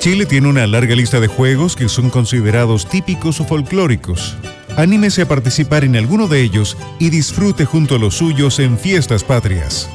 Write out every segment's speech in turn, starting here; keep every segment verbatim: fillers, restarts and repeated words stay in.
Chile tiene una larga lista de juegos que son considerados típicos o folclóricos. Anímese a participar en alguno de ellos y disfrute junto a los suyos en fiestas patrias.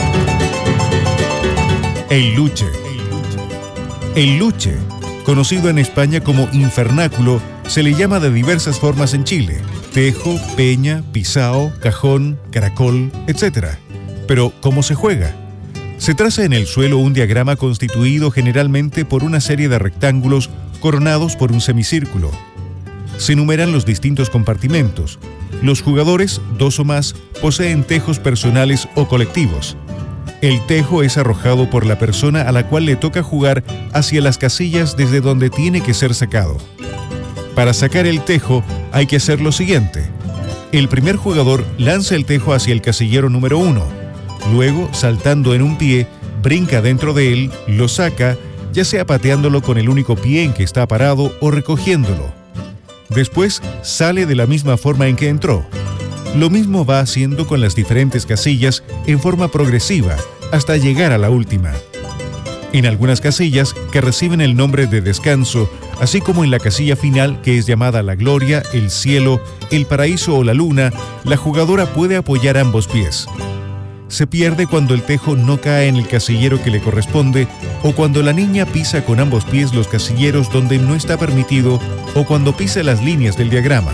El luche. El luche, conocido en España como infernáculo, se le llama de diversas formas en Chile: tejo, peña, pisao, cajón, caracol, etcétera. Pero, ¿cómo se juega? Se traza en el suelo un diagrama constituido generalmente por una serie de rectángulos coronados por un semicírculo. Se enumeran los distintos compartimentos. Los jugadores, dos o más, poseen tejos personales o colectivos. El tejo es arrojado por la persona a la cual le toca jugar hacia las casillas desde donde tiene que ser sacado. Para sacar el tejo hay que hacer lo siguiente. El primer jugador lanza el tejo hacia el casillero número uno. Luego, saltando en un pie, brinca dentro de él, lo saca, ya sea pateándolo con el único pie en que está parado o recogiéndolo. Después, sale de la misma forma en que entró. Lo mismo va haciendo con las diferentes casillas en forma progresiva, hasta llegar a la última. En algunas casillas, que reciben el nombre de descanso, así como en la casilla final, que es llamada la gloria, el cielo, el paraíso o la luna, la jugadora puede apoyar ambos pies. Se pierde cuando el tejo no cae en el casillero que le corresponde, o cuando la niña pisa con ambos pies los casilleros donde no está permitido, o cuando pisa las líneas del diagrama.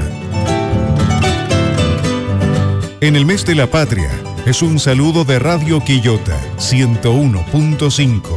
En el mes de la patria, es un saludo de Radio Quillota ciento uno punto cinco.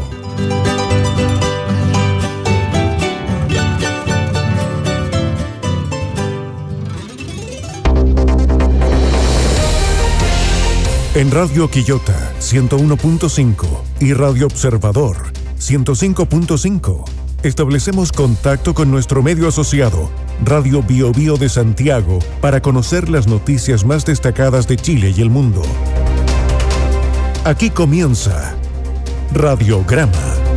En Radio Quillota ciento uno punto cinco y Radio Observador ciento cinco punto cinco establecemos contacto con nuestro medio asociado, Radio Bio Bio de Santiago, para conocer las noticias más destacadas de Chile y el mundo. Aquí comienza Radiograma.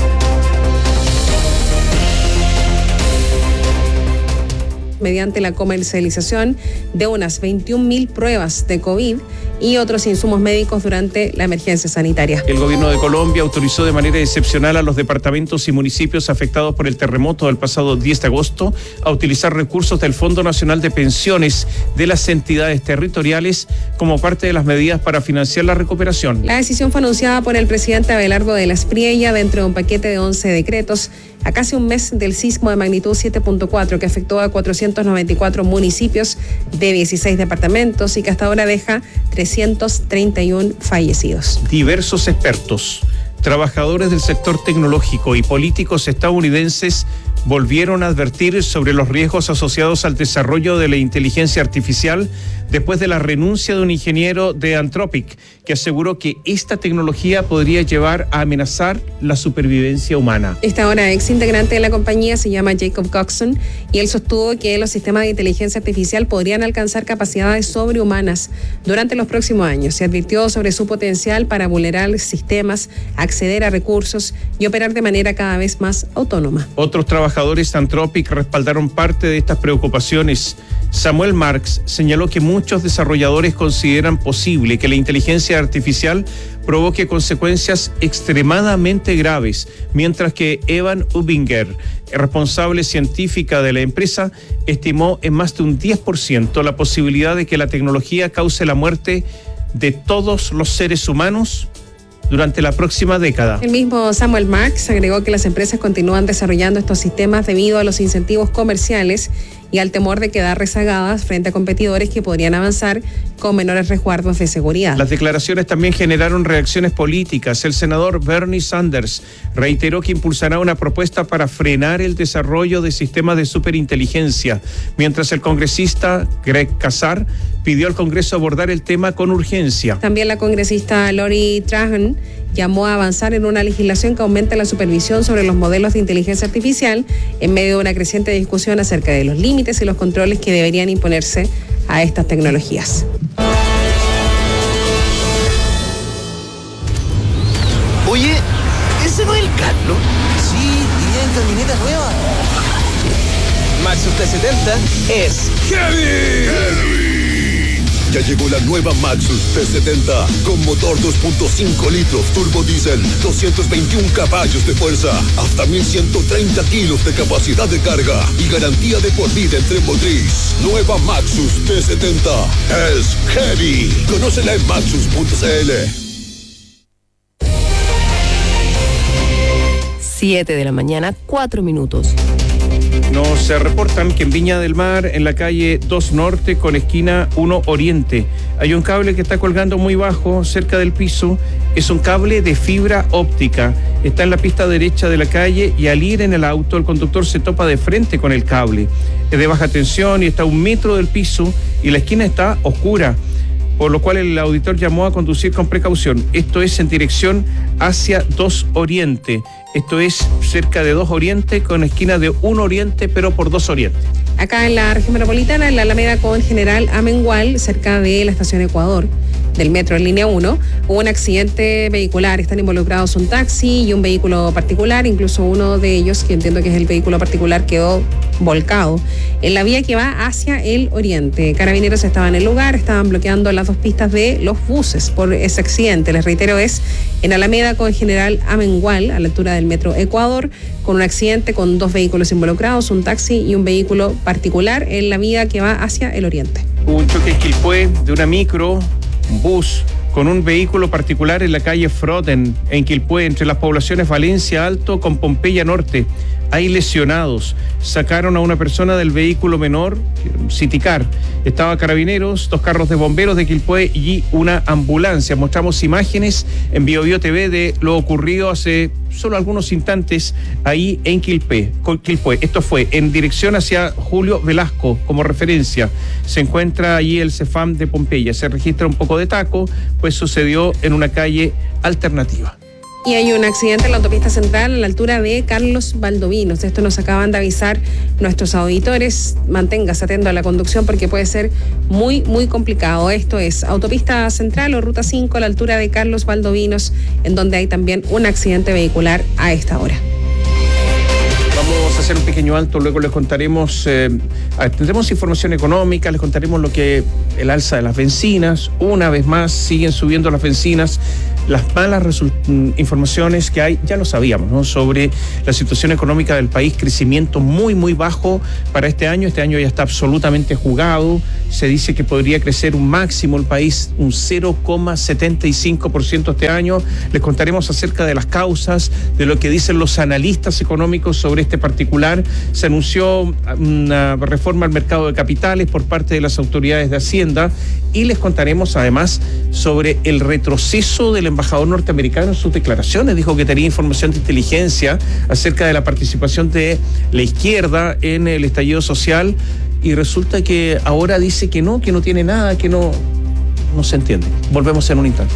Mediante la comercialización de unas veintiún mil pruebas de COVID y otros insumos médicos durante la emergencia sanitaria. El gobierno de Colombia autorizó de manera excepcional a los departamentos y municipios afectados por el terremoto del pasado diez de agosto a utilizar recursos del Fondo Nacional de Pensiones de las entidades territoriales como parte de las medidas para financiar la recuperación. La decisión fue anunciada por el presidente Abelardo de la Espriella dentro de un paquete de once decretos a casi un mes del sismo de magnitud siete punto cuatro que afectó a cuatrocientos noventa y cuatro municipios de dieciséis departamentos y que hasta ahora deja trescientos treinta y uno fallecidos. Diversos expertos, trabajadores del sector tecnológico y políticos estadounidenses volvieron a advertir sobre los riesgos asociados al desarrollo de la inteligencia artificial después de la renuncia de un ingeniero de Anthropic, que aseguró que esta tecnología podría llevar a amenazar la supervivencia humana. Esta ahora ex integrante de la compañía se llama Jacob Coxon y él sostuvo que los sistemas de inteligencia artificial podrían alcanzar capacidades sobrehumanas durante los próximos años. Se advirtió sobre su potencial para vulnerar sistemas, acceder a recursos y operar de manera cada vez más autónoma. Otros trabajadores de Anthropic respaldaron parte de estas preocupaciones. Samuel Marks señaló que muchos desarrolladores consideran posible que la inteligencia artificial provoque consecuencias extremadamente graves, mientras que Evan Ubinger, responsable científica de la empresa, estimó en más de un diez por ciento la posibilidad de que la tecnología cause la muerte de todos los seres humanos durante la próxima década. El mismo Samuel Marks agregó que las empresas continúan desarrollando estos sistemas debido a los incentivos comerciales y al temor de quedar rezagadas frente a competidores que podrían avanzar con menores resguardos de seguridad. Las declaraciones también generaron reacciones políticas. El senador Bernie Sanders reiteró que impulsará una propuesta para frenar el desarrollo de sistemas de superinteligencia, mientras el congresista Greg Casar pidió al Congreso abordar el tema con urgencia. También la congresista Lori Trahan llamó a avanzar en una legislación que aumente la supervisión sobre los modelos de inteligencia artificial en medio de una creciente discusión acerca de los límites y los controles que deberían imponerse a estas tecnologías. Oye, ¿ese no es el Carlos? Sí, y en camioneta nueva. Maxus T setenta es Heavy. Heavy. Ya llegó la nueva Maxus T setenta con motor dos punto cinco litros turbo diésel, doscientos veintiún caballos de fuerza, hasta mil ciento treinta kilos de capacidad de carga y garantía de por vida en tren motriz. Nueva Maxus T setenta es heavy. Conócela en maxus punto c l. siete de la mañana, cuatro minutos. Nos reportan que en Viña del Mar, en la calle dos Norte con esquina uno Oriente, hay un cable que está colgando muy bajo, cerca del piso. Es un cable de fibra óptica. Está en la pista derecha de la calle y al ir en el auto, el conductor se topa de frente con el cable. Es de baja tensión y está a un metro del piso y la esquina está oscura, por lo cual el auditor llamó a conducir con precaución. Esto es en dirección hacia dos Oriente. Esto es cerca de dos Oriente con esquina de uno Oriente, pero por dos Oriente. Acá en la región metropolitana, en la Alameda con General Amengual, cerca de la estación Ecuador, del metro en línea uno, hubo un accidente vehicular. Están involucrados un taxi y un vehículo particular, incluso uno de ellos, que entiendo que es el vehículo particular, quedó volcado en la vía que va hacia el oriente. Carabineros estaban en el lugar, estaban bloqueando las dos pistas de los buses por ese accidente. Les reitero, es en Alameda con General Amengual, a la altura del metro Ecuador, con un accidente con dos vehículos involucrados, un taxi y un vehículo particular en la vía que va hacia el oriente. Hubo un choque en Quilpué de una micro, un bus con un vehículo particular en la calle Froten, en Quilpué, entre las poblaciones Valencia Alto con Pompeya Norte. Hay lesionados. Sacaron a una persona del vehículo menor, Citicar. Estaba Carabineros, dos carros de bomberos de Quilpué y una ambulancia. Mostramos imágenes en Bio Bio T V de lo ocurrido hace solo algunos instantes ahí en Quilpué. Quilpué. Esto fue en dirección hacia Julio Velasco, como referencia. Se encuentra allí el Cefam de Pompeya. Se registra un poco de taco, pues sucedió en una calle alternativa. Y hay un accidente en la autopista central a la altura de Carlos Valdovinos. Esto nos acaban de avisar nuestros auditores. Manténgase atento a la conducción porque puede ser muy, muy complicado. Esto es autopista central o ruta cinco a la altura de Carlos Valdovinos, en donde hay también un accidente vehicular a esta hora. Vamos a hacer un pequeño alto, luego les contaremos, eh, tendremos información económica, les contaremos lo que el alza de las bencinas, una vez más siguen subiendo las bencinas. Las malas result- informaciones que hay, ya lo sabíamos, ¿no? Sobre la situación económica del país, crecimiento muy, muy bajo para este año. Este año ya está absolutamente jugado. Se dice que podría crecer un máximo el país, un cero coma setenta y cinco por ciento este año. Les contaremos acerca de las causas, de lo que dicen los analistas económicos sobre este particular. Se anunció una reforma al mercado de capitales por parte de las autoridades de Hacienda y les contaremos además sobre el retroceso del embajador norteamericano en sus declaraciones. Dijo que tenía información de inteligencia acerca de la participación de la izquierda en el estallido social y resulta que ahora dice que no, que no tiene nada, que no, no se entiende. Volvemos en un instante.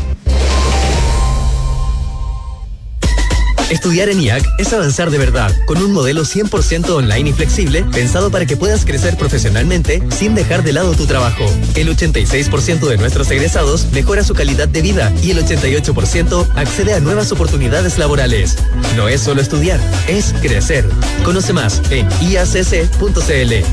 Estudiar en I A C es avanzar de verdad, con un modelo cien por ciento online y flexible, pensado para que puedas crecer profesionalmente sin dejar de lado tu trabajo. El ochenta y seis por ciento de nuestros egresados mejora su calidad de vida y el ochenta y ocho por ciento accede a nuevas oportunidades laborales. No es solo estudiar, es crecer. Conoce más en i a c c punto c l.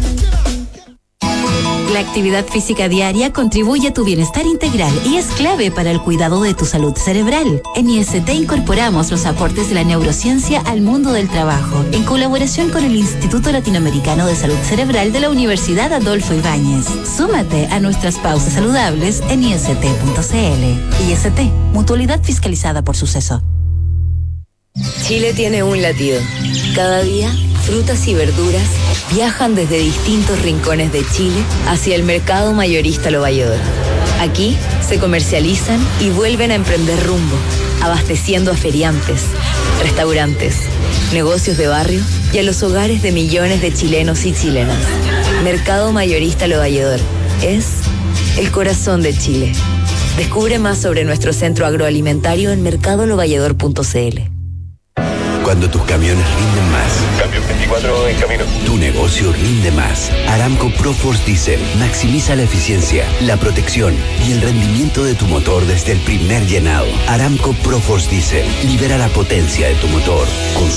La actividad física diaria contribuye a tu bienestar integral y es clave para el cuidado de tu salud cerebral. En I S T incorporamos los aportes de la neurociencia al mundo del trabajo, en colaboración con el Instituto Latinoamericano de Salud Cerebral de la Universidad Adolfo Ibáñez. Súmate a nuestras pausas saludables en i s t punto c l. I S T, mutualidad fiscalizada por Suceso. Chile tiene un latido. Cada día, frutas y verduras viajan desde distintos rincones de Chile hacia el mercado mayorista Lo Valledor. Aquí se comercializan y vuelven a emprender rumbo, abasteciendo a feriantes, restaurantes, negocios de barrio y a los hogares de millones de chilenos y chilenas. Mercado mayorista Lo Valledor es el corazón de Chile. Descubre más sobre nuestro centro agroalimentario en mercado lo valledor punto c l. Cuando tus camiones rinden más. Cambio veinticuatro en camino. Tu negocio rinde más. Aramco ProForce Diesel maximiza la eficiencia, la protección y el rendimiento de tu motor desde el primer llenado. Aramco ProForce Diesel libera la potencia de tu motor. Consume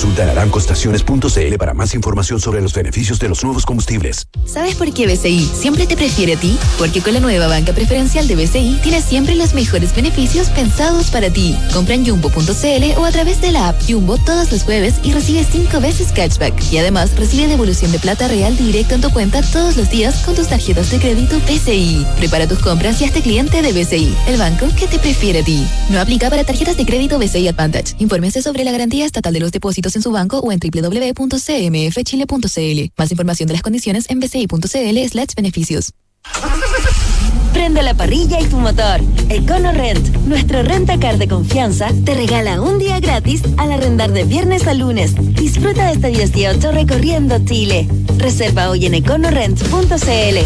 Consulta en aramcostaciones punto c l para más información sobre los beneficios de los nuevos combustibles. ¿Sabes por qué B C I siempre te prefiere a ti? Porque con la nueva banca preferencial de B C I tienes siempre los mejores beneficios pensados para ti. Compra en jumbo punto c l o a través de la app Jumbo todos los jueves y recibe cinco veces cashback. Y además recibe devolución de plata real directo en tu cuenta todos los días con tus tarjetas de crédito B C I. Prepara tus compras y hazte cliente de B C I, el banco que te prefiere a ti. No aplica para tarjetas de crédito B C I Advantage. Infórmese sobre la garantía estatal de los depósitos en su banco o en doble u doble u doble u punto c m f chile punto c l. Más información de las condiciones en b c i punto c l slash beneficios. Prende la parrilla y tu motor. EconoRent, nuestro rentacar de confianza, te regala un día gratis al arrendar de viernes a lunes. Disfruta de este dieciocho recorriendo Chile. Reserva hoy en econorent punto c l.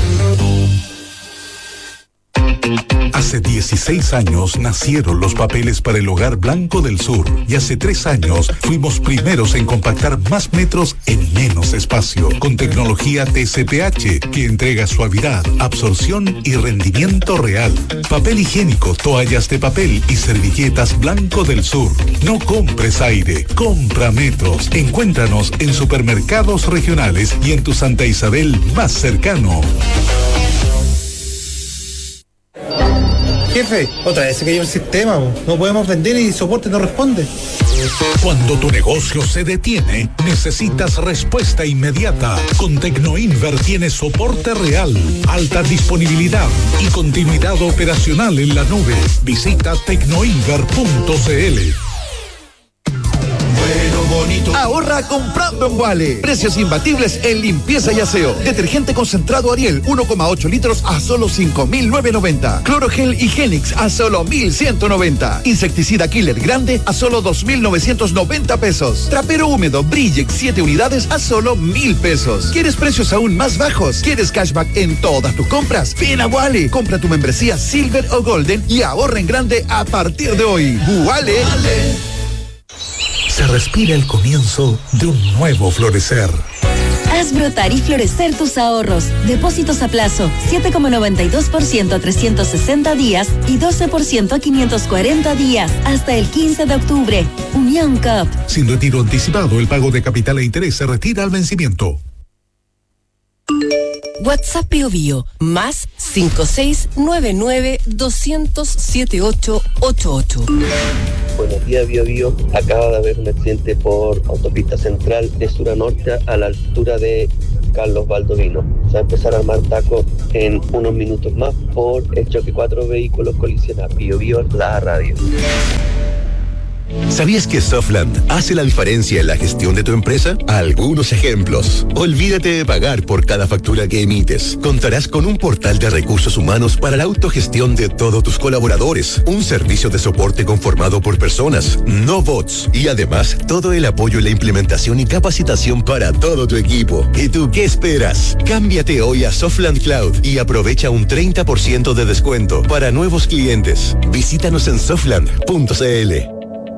Hace dieciséis años nacieron los papeles para el Hogar Blanco del Sur y hace tres años fuimos primeros en compactar más metros en menos espacio con tecnología T C P H que entrega suavidad, absorción y rendimiento real. Papel higiénico, toallas de papel y servilletas Blanco del Sur. No compres aire, compra metros. Encuéntranos en supermercados regionales y en tu Santa Isabel más cercano. Jefe, otra vez se cayó el sistema, no podemos vender y soporte no responde. Cuando tu negocio se detiene, necesitas respuesta inmediata. Con Tecnoinver tienes soporte real, alta disponibilidad y continuidad operacional en la nube. Visita tecnoinver punto c l. Bonito. Ahorra comprando en Wale. Precios imbatibles en limpieza y aseo. Detergente concentrado Ariel uno coma ocho litros a solo cinco mil novecientos noventa. Clorogel Higienix a solo mil ciento noventa. Insecticida Killer Grande a solo dos mil novecientos noventa pesos. Trapero húmedo Brillex siete unidades a solo mil pesos. ¿Quieres precios aún más bajos? ¿Quieres cashback en todas tus compras? Ven a Wale. Compra tu membresía Silver o Golden y ahorra en grande a partir de hoy. Wale. Se respira el comienzo de un nuevo florecer. Haz brotar y florecer tus ahorros. Depósitos a plazo, siete coma noventa y dos por ciento a trescientos sesenta días y doce por ciento a quinientos cuarenta días. Hasta el quince de octubre. Unión C O P. Sin retiro anticipado, el pago de capital e interés se retira al vencimiento. WhatsApp Bio Bio, más cinco seis nueve nueve dos cero cero siete ocho ocho ocho. Buenos días, Bio Bio. Acaba de haber un accidente por autopista central de sur a norte a la altura de Carlos Baldovino. Se va a empezar a armar taco en unos minutos más por el choque cuatro vehículos colisionados. Bio Bio, la radio. ¿Sabías que Softland hace la diferencia en la gestión de tu empresa? Algunos ejemplos. Olvídate de pagar por cada factura que emites. Contarás con un portal de recursos humanos para la autogestión de todos tus colaboradores. Un servicio de soporte conformado por personas, no bots. Y además, todo el apoyo en la implementación y capacitación para todo tu equipo. ¿Y tú qué esperas? Cámbiate hoy a Softland Cloud y aprovecha un treinta por ciento de descuento para nuevos clientes. Visítanos en softland punto c l.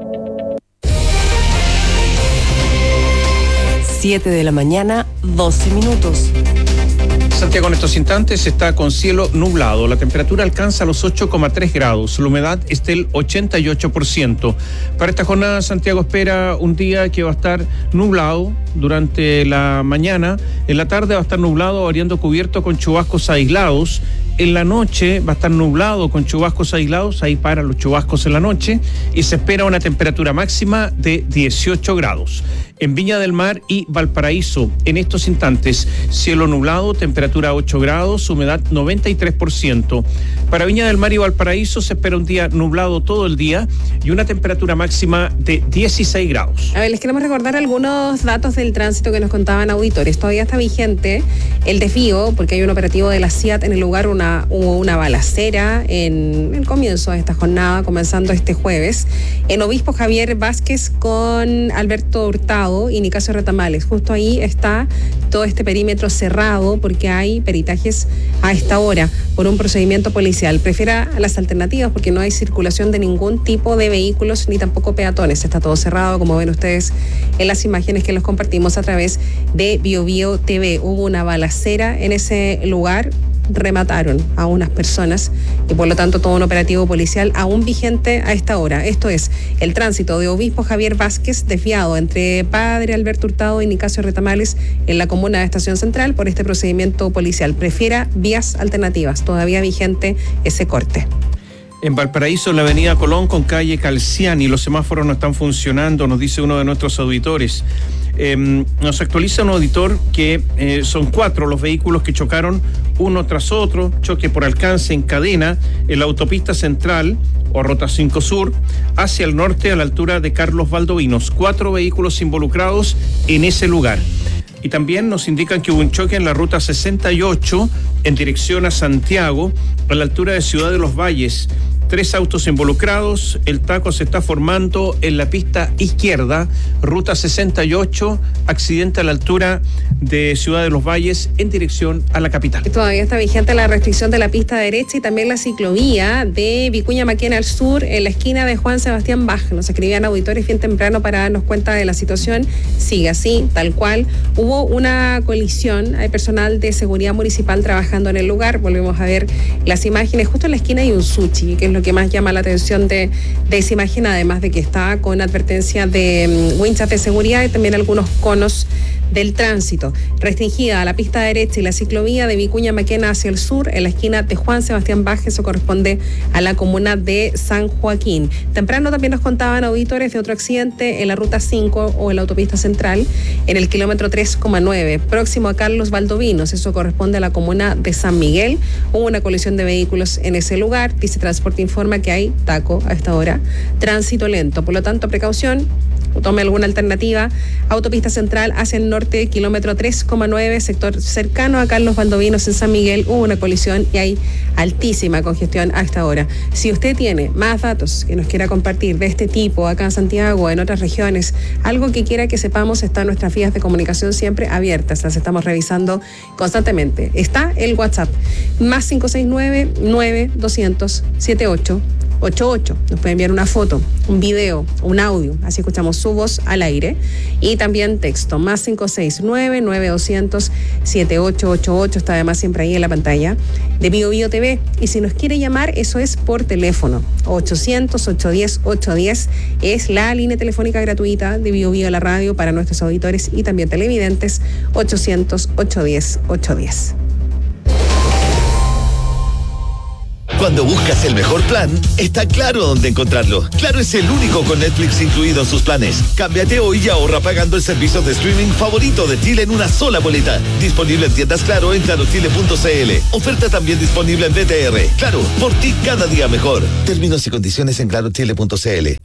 siete de la mañana, doce minutos. Santiago en estos instantes está con cielo nublado. La temperatura alcanza los ocho coma tres grados. La humedad es del ochenta y ocho por ciento. Para esta jornada, Santiago espera un día que va a estar nublado durante la mañana. En la tarde va a estar nublado, variando cubierto con chubascos aislados. En la noche va a estar nublado con chubascos aislados. Ahí paran los chubascos en la noche. Y se espera una temperatura máxima de dieciocho grados. En Viña del Mar y Valparaíso, en estos instantes, cielo nublado, temperatura ocho grados, humedad noventa y tres por ciento. Para Viña del Mar y Valparaíso se espera un día nublado todo el día y una temperatura máxima de dieciséis grados. A ver, les queremos recordar algunos datos del tránsito que nos contaban auditores. Todavía está vigente el desvío porque hay un operativo de la C I A T en el lugar, una, hubo una balacera en el comienzo de esta jornada, comenzando este jueves, en Obispo Javier Vázquez con Alberto Hurtado y Nicasio Retamales. Justo ahí está todo este perímetro cerrado porque hay peritajes a esta hora por un procedimiento policial policial prefiera las alternativas porque no hay circulación de ningún tipo de vehículos ni tampoco peatones. Está todo cerrado, como ven ustedes en las imágenes que los compartimos a través de BioBio T V. Hubo una balacera en ese lugar, remataron a unas personas y por lo tanto todo un operativo policial aún vigente a esta hora. Esto es el tránsito de Obispo Javier Vázquez desviado entre Padre Alberto Hurtado y Nicasio Retamales en la comuna de Estación Central por este procedimiento policial. Prefiera vías alternativas, todavía vigente ese corte. En Valparaíso, en la avenida Colón con calle Calciani, los semáforos no están funcionando, nos dice uno de nuestros auditores. Eh, nos actualiza un auditor que eh, son cuatro los vehículos que chocaron uno tras otro, choque por alcance en cadena en la autopista central o Ruta cinco Sur hacia el norte a la altura de Carlos Valdovinos. Cuatro vehículos involucrados en ese lugar. Y también nos indican que hubo un choque en la ruta sesenta y ocho en dirección a Santiago, a la altura de Ciudad de los Valles. Tres autos involucrados, el taco se está formando en la pista izquierda, ruta sesenta y ocho, accidente a la altura de Ciudad de los Valles en dirección a la capital. Todavía está vigente la restricción de la pista derecha y también la ciclovía de Vicuña Maquena al sur, en la esquina de Juan Sebastián Bach. Nos escribían auditores bien temprano para darnos cuenta de la situación. Sigue así, tal cual. Hubo una colisión, hay personal de seguridad municipal trabajando en el lugar. Volvemos a ver las imágenes. Justo en la esquina hay un sushi, que es lo que más llama la atención de, de esa imagen, además de que está con advertencia de um, winchas de seguridad y también algunos conos del tránsito. Restringida a la pista derecha y la ciclovía de Vicuña Maquena hacia el sur, en la esquina de Juan Sebastián Bach, eso corresponde a la comuna de San Joaquín. Temprano también nos contaban auditores de otro accidente en la ruta cinco o en la autopista central, en el kilómetro tres coma nueve, próximo a Carlos Valdovinos, eso corresponde a la comuna de San Miguel. Hubo una colisión de vehículos en ese lugar. Dice Transporte informa que hay taco a esta hora, tránsito lento, por lo tanto precaución. Tome alguna alternativa. Autopista central hacia el norte, kilómetro tres coma nueve, sector cercano a Carlos Valdovinos en San Miguel, hubo una colisión y hay altísima congestión a esta hora. Si usted tiene más datos que nos quiera compartir de este tipo acá en Santiago o en otras regiones, algo que quiera que sepamos, están nuestras vías de comunicación siempre abiertas, las estamos revisando constantemente. Está el WhatsApp, más cinco seis nueve, nueve doscientos, setenta y ocho ochenta y ocho. Nos puede enviar una foto, un video, un audio, así escuchamos su voz al aire. Y también texto, más cinco seis nueve, nueve doscientos, setenta y ocho ochenta y ocho, está además siempre ahí en la pantalla de BioBio T V. Y si nos quiere llamar, eso es por teléfono, ochocientos, ochocientos diez, ochocientos diez, es la línea telefónica gratuita de BioBio a la radio para nuestros auditores y también televidentes, ochocientos, ochocientos diez, ochocientos diez. Cuando buscas el mejor plan, está claro dónde encontrarlo. Claro es el único con Netflix incluido en sus planes. Cámbiate hoy y ahorra pagando el servicio de streaming favorito de Chile en una sola boleta. Disponible en tiendas Claro en claro chile punto c l. Oferta también disponible en B T R. Claro, por ti cada día mejor. Términos y condiciones en claro chile punto c l.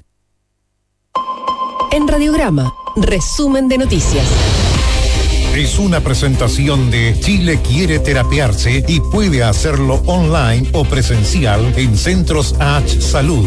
En Radiograma, resumen de noticias. Es una presentación de Chile quiere terapiarse y puede hacerlo online o presencial en Centros H Salud.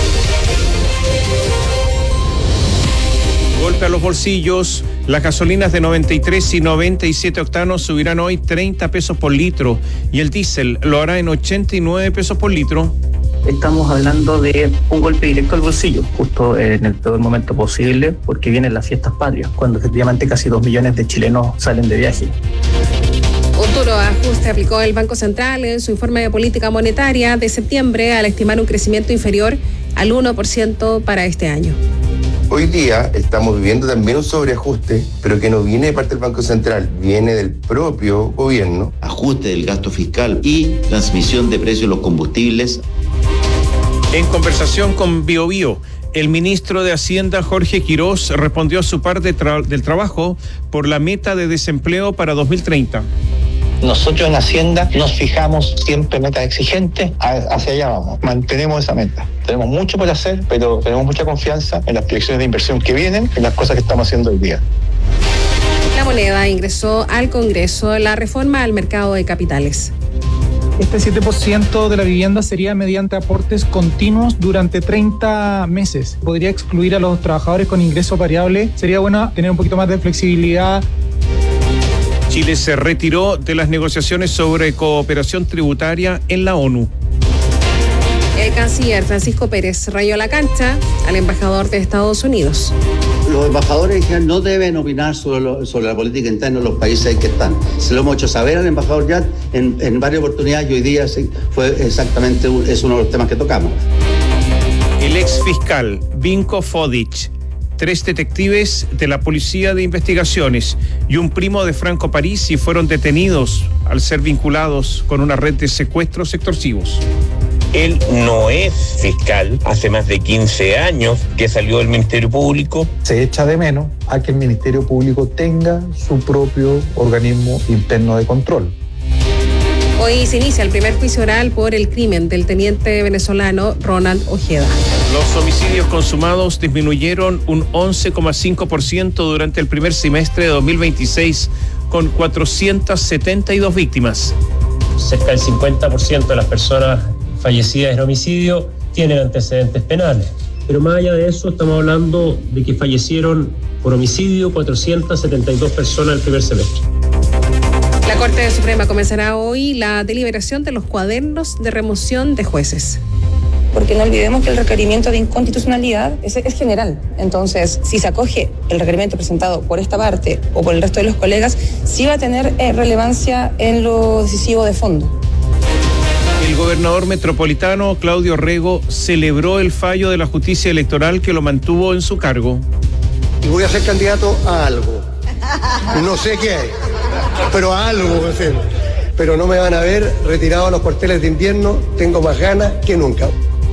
Golpe a los bolsillos. Las gasolinas de noventa y tres y noventa y siete octanos subirán hoy treinta pesos por litro y el diésel lo hará en ochenta y nueve pesos por litro. Estamos hablando de un golpe directo al bolsillo, justo en el peor momento posible, porque vienen las fiestas patrias, cuando efectivamente casi dos millones de chilenos salen de viaje. Un duro ajuste aplicó el Banco Central en su informe de política monetaria de septiembre al estimar un crecimiento inferior al uno por ciento para este año. Hoy día estamos viviendo también un sobreajuste, pero que no viene de parte del Banco Central, viene del propio gobierno. Ajuste del gasto fiscal y transmisión de precios de los combustibles. En conversación con BioBio, el ministro de Hacienda, Jorge Quirós, respondió a su parte tra- del trabajo por la meta de desempleo para dos mil treinta. Nosotros en Hacienda nos fijamos siempre metas exigentes, hacia allá vamos, mantenemos esa meta. Tenemos mucho por hacer, pero tenemos mucha confianza en las proyecciones de inversión que vienen, en las cosas que estamos haciendo hoy día. La Moneda ingresó al Congreso la reforma al mercado de capitales. Este siete por ciento de la vivienda sería mediante aportes continuos durante treinta meses. Podría excluir a los trabajadores con ingreso variable. Sería bueno tener un poquito más de flexibilidad. Chile se retiró de las negociaciones sobre cooperación tributaria en la ONU. El canciller Francisco Pérez rayó la cancha al embajador de Estados Unidos. Los embajadores en general no deben opinar sobre, lo, sobre la política interna de los países en que están. Se lo hemos hecho saber al embajador Yat en, en varias oportunidades y hoy día fue exactamente un, es uno de los temas que tocamos. El ex fiscal Vinko Fodic, tres detectives de la Policía de Investigaciones y un primo de Franco Parisi fueron detenidos al ser vinculados con una red de secuestros extorsivos. Él no es fiscal, hace más de quince años que salió del Ministerio Público. Se echa de menos a que el Ministerio Público tenga su propio organismo interno de control. Hoy se inicia el primer juicio oral por el crimen del teniente venezolano Ronald Ojeda. Los homicidios consumados disminuyeron un once coma cinco por ciento durante el primer semestre de dos mil veintiséis, con cuatrocientas setenta y dos víctimas. Cerca del cincuenta por ciento de las personas fallecidas en homicidio tienen antecedentes penales. Pero más allá de eso, estamos hablando de que fallecieron por homicidio cuatrocientas setenta y dos personas el primer semestre. La Corte Suprema comenzará hoy la deliberación de los cuadernos de remoción de jueces. Porque no olvidemos que el requerimiento de inconstitucionalidad es, es general. Entonces, si se acoge el requerimiento presentado por esta parte o por el resto de los colegas, sí va a tener eh, relevancia en lo decisivo de fondo. El gobernador metropolitano Claudio Rego celebró el fallo de la justicia electoral que lo mantuvo en su cargo. Y voy a ser candidato a algo. No sé qué hay, pero a algo voy a ser. Pero no me van a ver retirado a los cuarteles de invierno. Tengo más ganas que nunca.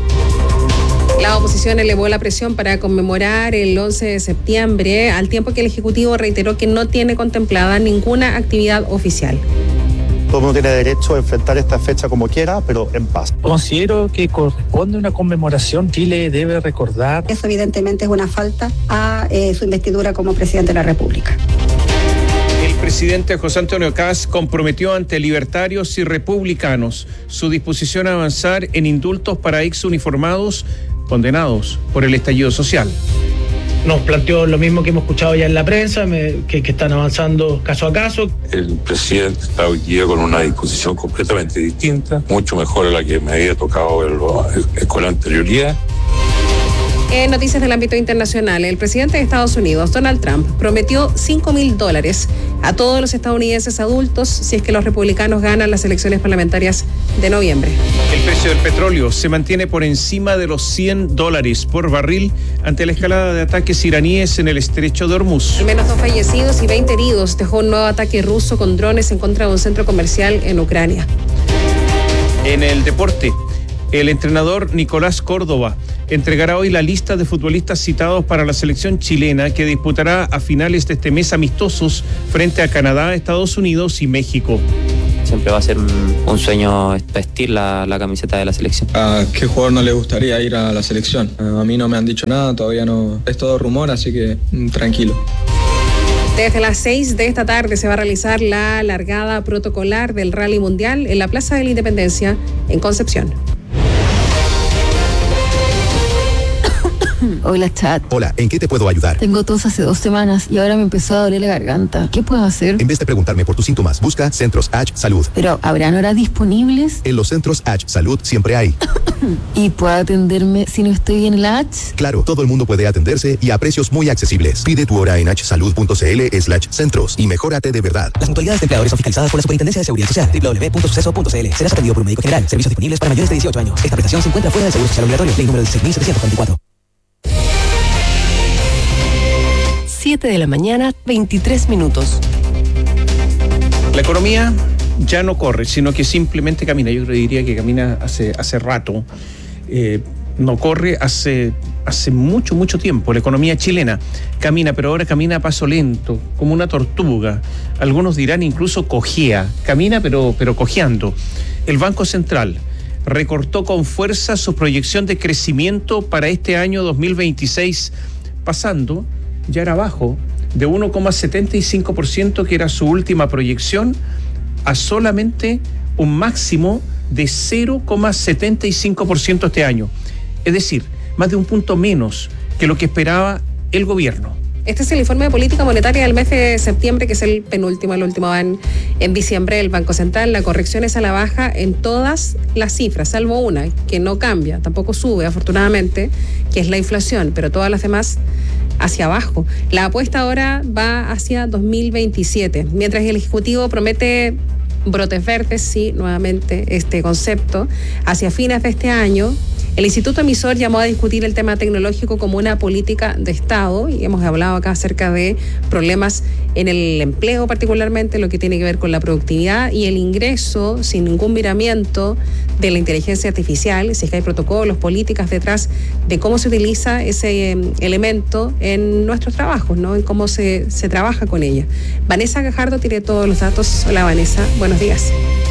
La oposición elevó la presión para conmemorar el once de septiembre, al tiempo que el Ejecutivo reiteró que no tiene contemplada ninguna actividad oficial. Todo el mundo tiene derecho a enfrentar esta fecha como quiera, pero en paz. Considero que corresponde una conmemoración. Chile debe recordar. Eso evidentemente es una falta a eh, su investidura como presidente de la República. El presidente José Antonio Kast comprometió ante libertarios y republicanos su disposición a avanzar en indultos para exuniformados condenados por el estallido social. Nos planteó lo mismo que hemos escuchado ya en la prensa, me, que, que están avanzando caso a caso. El presidente está hoy día con una disposición completamente distinta, mucho mejor a la que me había tocado con la anterioridad. En noticias del ámbito internacional, el presidente de Estados Unidos, Donald Trump, prometió cinco mil dólares a todos los estadounidenses adultos si es que los republicanos ganan las elecciones parlamentarias de noviembre. El precio del petróleo se mantiene por encima de los cien dólares por barril ante la escalada de ataques iraníes en el estrecho de Hormuz. Al menos dos fallecidos y veinte heridos dejó un nuevo ataque ruso con drones en contra de un centro comercial en Ucrania. En el deporte, el entrenador Nicolás Córdoba entregará hoy la lista de futbolistas citados para la selección chilena que disputará a finales de este mes amistosos frente a Canadá, Estados Unidos y México. Siempre va a ser un, un sueño vestir la, la camiseta de la selección. ¿A qué jugador no le gustaría ir a la selección? A mí no me han dicho nada, todavía no. Es todo rumor, así que mm, tranquilo. Desde las seis de esta tarde se va a realizar la largada protocolar del Rally Mundial en la Plaza de la Independencia en Concepción. Hola, chat. Hola, ¿en qué te puedo ayudar? Tengo tos hace dos semanas y ahora me empezó a doler la garganta. ¿Qué puedo hacer? En vez de preguntarme por tus síntomas, busca Centros H Salud. Pero, ¿habrán horas disponibles? En los Centros H Salud siempre hay. ¿Y puedo atenderme si no estoy en el H? Claro, todo el mundo puede atenderse y a precios muy accesibles. Pide tu hora en hsalud.cl slash centros y mejórate de verdad. Las mutualidades de empleadores son fiscalizadas por la Superintendencia de Seguridad Social. doble u doble u doble u punto suceso punto c l. Serás atendido por un médico general. Servicios disponibles para mayores de dieciocho años. Esta prestación se encuentra fuera del Seguro Social Obligatorio. Ley número dieciséis mil setecientos cuarenta y cuatro. siete de la mañana, veintitrés minutos. La economía ya no corre, sino que simplemente camina. Yo diría que camina hace, hace rato. Eh, no corre hace, hace mucho, mucho tiempo. La economía chilena camina, pero ahora camina a paso lento, como una tortuga. Algunos dirán incluso cojea. Camina, pero, pero cojeando. El Banco Central recortó con fuerza su proyección de crecimiento para este año dos mil veintiséis, pasando... ya era bajo, de uno coma setenta y cinco por ciento, que era su última proyección, a solamente un máximo de cero coma setenta y cinco por ciento este año. Es decir, más de un punto menos que lo que esperaba el gobierno. Este es el informe de política monetaria del mes de septiembre, que es el penúltimo, el último va en, en diciembre del Banco Central. La corrección es a la baja en todas las cifras, salvo una, que no cambia, tampoco sube, afortunadamente, que es la inflación, pero todas las demás hacia abajo. La apuesta ahora va hacia dos mil veintisiete, mientras el Ejecutivo promete brotes verdes, sí, nuevamente este concepto, hacia fines de este año. El Instituto Emisor llamó a discutir el tema tecnológico como una política de Estado, y hemos hablado acá acerca de problemas en el empleo, particularmente lo que tiene que ver con la productividad y el ingreso sin ningún miramiento de la inteligencia artificial, si es que hay protocolos, políticas detrás de cómo se utiliza ese eh, elemento en nuestros trabajos, ¿no? En cómo se, se trabaja con ella. Vanessa Gajardo tiene todos los datos. Hola Vanessa, buenos días.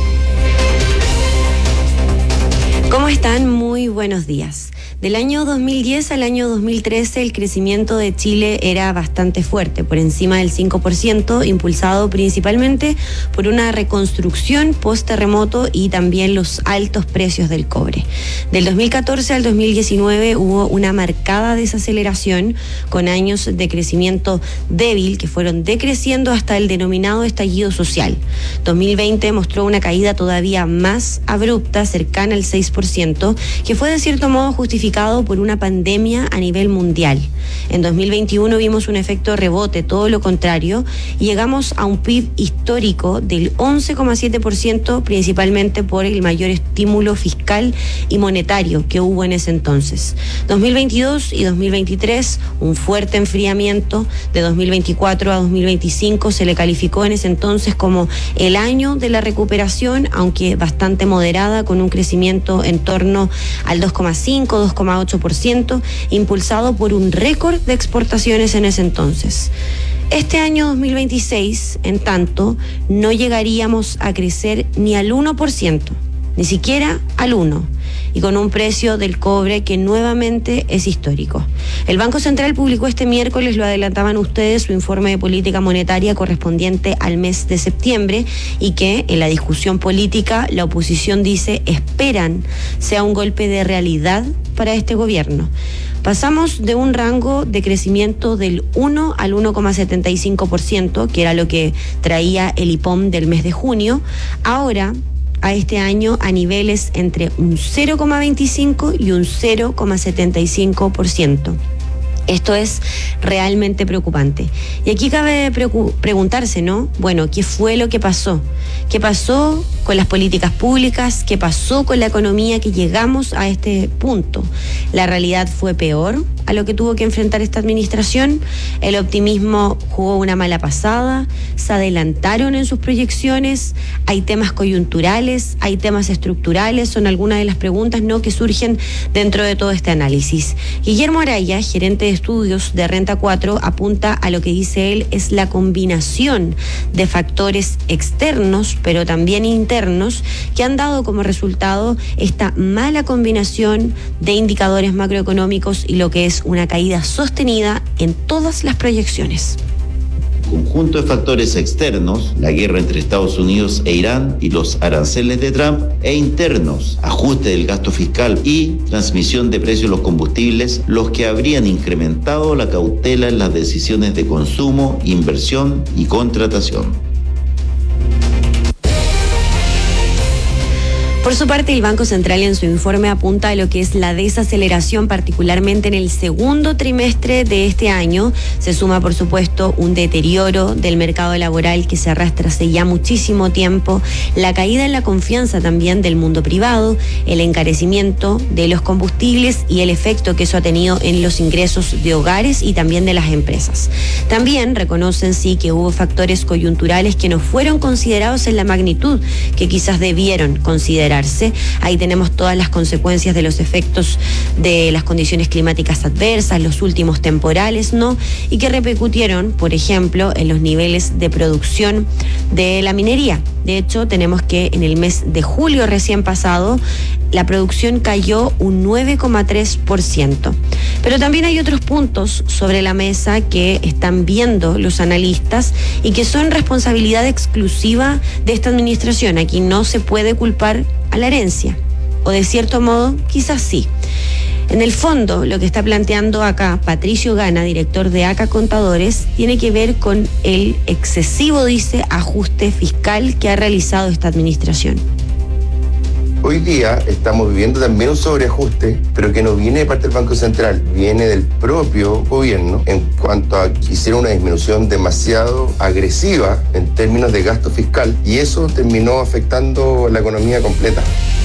¿Cómo están? Muy buenos días. Del año dos mil diez al año dos mil trece el crecimiento de Chile era bastante fuerte, por encima del cinco por ciento, impulsado principalmente por una reconstrucción post-terremoto y también los altos precios del cobre. Del dos mil catorce al dos mil diecinueve hubo una marcada desaceleración con años de crecimiento débil que fueron decreciendo hasta el denominado estallido social. dos mil veinte mostró una caída todavía más abrupta, cercana al seis por ciento, que fue de cierto modo justificado por una pandemia a nivel mundial. En dos mil veintiuno vimos un efecto rebote, todo lo contrario, y llegamos a un P I B histórico del once coma siete por ciento, principalmente por el mayor estímulo fiscal y monetario que hubo en ese entonces. dos mil veintidós y dos mil veintitrés, un fuerte enfriamiento. De dos mil veinticuatro a dos mil veinticinco se le calificó en ese entonces como el año de la recuperación, aunque bastante moderada, con un crecimiento en torno al dos coma cinco, dos coma ocho por ciento, impulsado por un récord de exportaciones en ese entonces. Este año dos mil veintiséis, en tanto, no llegaríamos a crecer ni al uno por ciento, ni siquiera al uno por ciento, y con un precio del cobre que nuevamente es histórico. El Banco Central publicó este miércoles, lo adelantaban ustedes, su informe de política monetaria correspondiente al mes de septiembre, y que en la discusión política la oposición dice esperan sea un golpe de realidad para este gobierno. Pasamos de un rango de crecimiento del uno al uno coma setenta y cinco por ciento, que era lo que traía el I P O M del mes de junio, ahora a este año a niveles entre un cero coma veinticinco y un cero coma setenta y cinco por ciento. Esto es realmente preocupante. Y aquí cabe preocup- preguntarse, ¿no? Bueno, ¿qué fue lo que pasó? ¿Qué pasó con las políticas públicas? ¿Qué pasó con la economía que llegamos a este punto? ¿La realidad fue peor a lo que tuvo que enfrentar esta administración? ¿El optimismo jugó una mala pasada? ¿Se adelantaron en sus proyecciones? ¿Hay temas coyunturales? ¿Hay temas estructurales? Son algunas de las preguntas, ¿no?, que surgen dentro de todo este análisis. Guillermo Araya, gerente de estudios de Renta cuatro, apunta a lo que dice él es la combinación de factores externos pero también internos que han dado como resultado esta mala combinación de indicadores macroeconómicos y lo que es una caída sostenida en todas las proyecciones. Conjunto de factores externos, la guerra entre Estados Unidos e Irán y los aranceles de Trump, e internos, ajuste del gasto fiscal y transmisión de precios de los combustibles, los que habrían incrementado la cautela en las decisiones de consumo, inversión y contratación. Por su parte, el Banco Central en su informe apunta a lo que es la desaceleración, particularmente en el segundo trimestre de este año. Se suma, por supuesto, un deterioro del mercado laboral que se arrastra hace ya muchísimo tiempo, la caída en la confianza también del mundo privado, el encarecimiento de los combustibles y el efecto que eso ha tenido en los ingresos de hogares y también de las empresas. También reconocen, sí, que hubo factores coyunturales que no fueron considerados en la magnitud que quizás debieron considerar. Ahí tenemos todas las consecuencias de los efectos de las condiciones climáticas adversas, los últimos temporales, ¿no? Y que repercutieron, por ejemplo, en los niveles de producción de la minería. De hecho, tenemos que en el mes de julio recién pasado, la producción cayó un nueve coma tres por ciento. Pero también hay otros puntos sobre la mesa que están viendo los analistas y que son responsabilidad exclusiva de esta administración. Aquí no se puede culpar a la herencia, o de cierto modo, quizás sí. En el fondo, lo que está planteando acá Patricio Gana, director de A C A Contadores, tiene que ver con el excesivo, dice, ajuste fiscal que ha realizado esta administración. Hoy día estamos viviendo también un sobreajuste, pero que no viene de parte del Banco Central, viene del propio gobierno en cuanto a que hicieron una disminución demasiado agresiva en términos de gasto fiscal y eso terminó afectando la economía completa.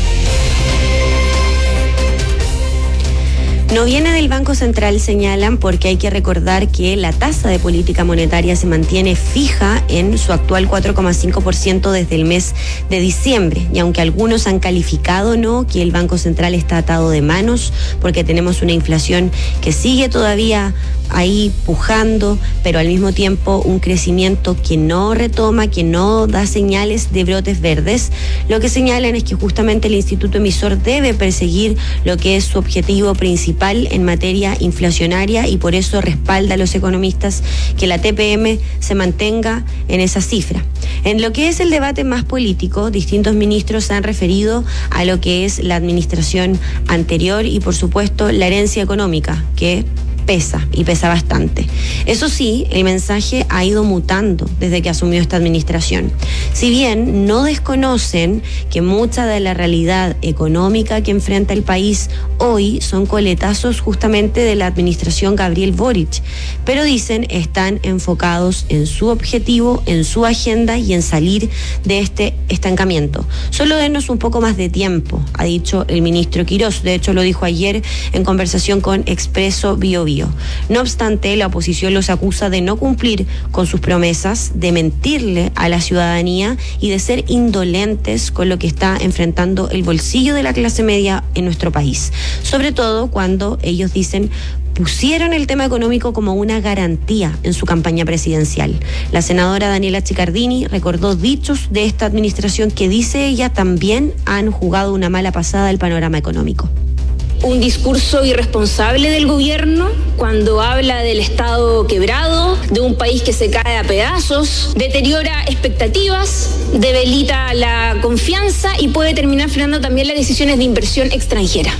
No viene del Banco Central, señalan, porque hay que recordar que la tasa de política monetaria se mantiene fija en su actual cuatro coma cinco por ciento desde el mes de diciembre. Y aunque algunos han calificado, ¿no?, que el Banco Central está atado de manos porque tenemos una inflación que sigue todavía ahí pujando, pero al mismo tiempo un crecimiento que no retoma, que no da señales de brotes verdes, lo que señalan es que justamente el Instituto Emisor debe perseguir lo que es su objetivo principal en materia inflacionaria y por eso respalda a los economistas que la T P M se mantenga en esa cifra. En lo que es el debate más político, distintos ministros se han referido a lo que es la administración anterior y por supuesto la herencia económica, que pesa y pesa bastante. Eso sí, el mensaje ha ido mutando desde que asumió esta administración. Si bien no desconocen que mucha de la realidad económica que enfrenta el país hoy son coletazos justamente de la administración Gabriel Boric, pero dicen están enfocados en su objetivo, en su agenda y en salir de este estancamiento. Solo denos un poco más de tiempo, ha dicho el ministro Quirós. De hecho, lo dijo ayer en conversación con Expreso Bio Bio. No obstante, la oposición los acusa de no cumplir con sus promesas, de mentirle a la ciudadanía y de ser indolentes con lo que está enfrentando el bolsillo de la clase media en nuestro país. Sobre todo cuando ellos dicen pusieron el tema económico como una garantía en su campaña presidencial. La senadora Daniela Chiccardini recordó dichos de esta administración que, dice ella, también han jugado una mala pasada al panorama económico. Un discurso irresponsable del gobierno cuando habla del Estado quebrado, de un país que se cae a pedazos, deteriora expectativas, debilita la confianza y puede terminar frenando también las decisiones de inversión extranjera.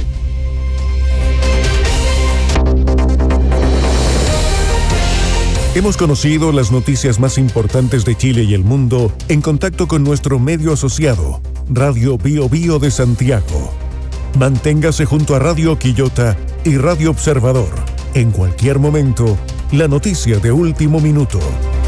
Hemos conocido las noticias más importantes de Chile y el mundo en contacto con nuestro medio asociado, Radio Bio Bio de Santiago. Manténgase junto a Radio Quillota y Radio Observador. En cualquier momento, la noticia de último minuto.